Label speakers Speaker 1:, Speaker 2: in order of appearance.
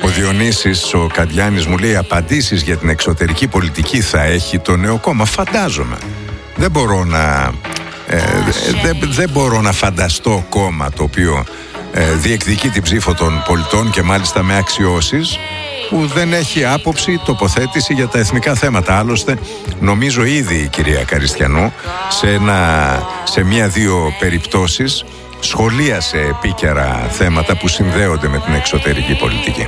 Speaker 1: Διονύσης ο Καντιάνης μου λέει απαντήσεις για την εξωτερική πολιτική θα έχει το νέο κόμμα. Φαντάζομαι. Δεν μπορώ να φανταστώ κόμμα το οποίο διεκδικεί την ψήφο των πολιτών και μάλιστα με αξιώσεις, που δεν έχει άποψη, τοποθέτηση για τα εθνικά θέματα. Άλλωστε νομίζω ήδη η κυρία Καριστιανού σε μία-δύο περιπτώσεις σχολίασε επίκαιρα θέματα που συνδέονται με την εξωτερική πολιτική.